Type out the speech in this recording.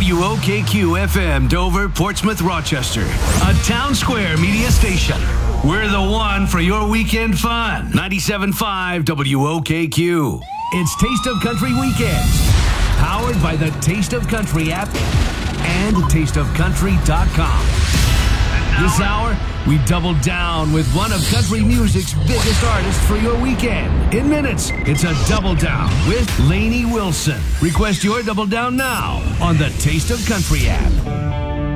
WOKQ FM, Dover, Portsmouth, Rochester. A Town Square media station. We're the one for your weekend fun. 97.5 WOKQ. It's Taste of Country Weekends. Powered by the Taste of Country app and tasteofcountry.com. This hour, we double down with one of country music's biggest artists for your weekend. In minutes, it's a double down with Lainey Wilson. Request your double down now on the Taste of Country app.